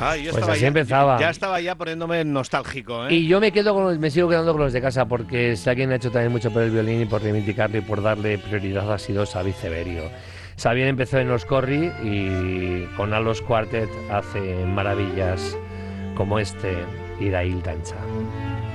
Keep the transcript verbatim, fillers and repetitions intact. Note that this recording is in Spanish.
Ah, yo Pues estaba así ya, empezaba. Ya estaba ya poniéndome nostálgico, ¿eh? Y yo me quedo con los, me sigo quedando con los de casa porque si alguien ha hecho también mucho por el violín y por reivindicarlo y por darle prioridad ha sido Xavi Severio. Xavi empezó en los Corri y con Alos Quartet hace maravillas como este Irail Danza.